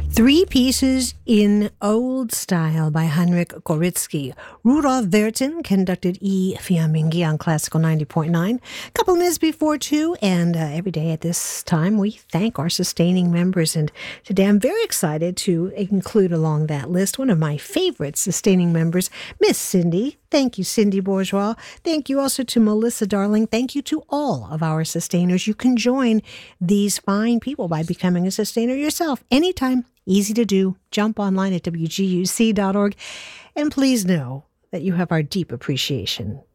Three Pieces in Old Style by Heinrich Goritsky. Rudolf Vertin conducted E. Fiammingi on Classical 90.9. A couple of minutes before 2, and every day at this time we thank our sustaining members. And today I'm very excited to include along that list one of my favorite sustaining members, Miss Cindy. Thank you, Cindy Bourgeois. Thank you also to Melissa Darling. Thank you to all of our sustainers. You can join these fine people by becoming a sustainer yourself anytime. Easy to do. Jump online at wguc.org. And please know that you have our deep appreciation.